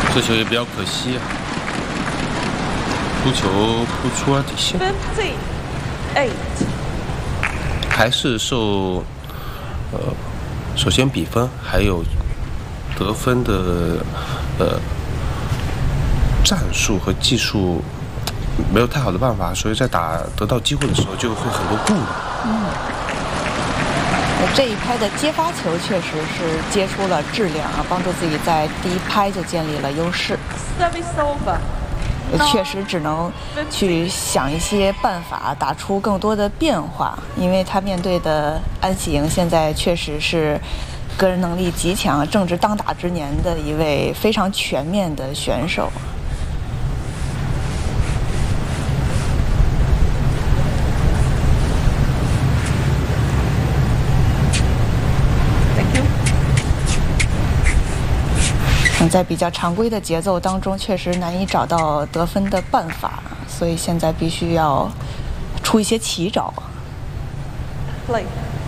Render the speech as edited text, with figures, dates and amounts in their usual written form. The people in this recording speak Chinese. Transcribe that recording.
这球也比较可惜啊，扑球扑出了底线。 58， 还是受首先比分还有得分的战术和技术没有太好的办法，所以在得到机会的时候就会很多顾虑。 这一拍的接发球确实是接出了质量啊，帮助自己在第一拍就建立了优势。 Service over。 确实只能去想一些办法，打出更多的变化，因为他面对的安喜莹现在确实是个人能力极强、正值当打之年的一位非常全面的选手。在比较常规的节奏当中，确实难以找到得分的办法，所以现在必须要出一些奇招。 Play。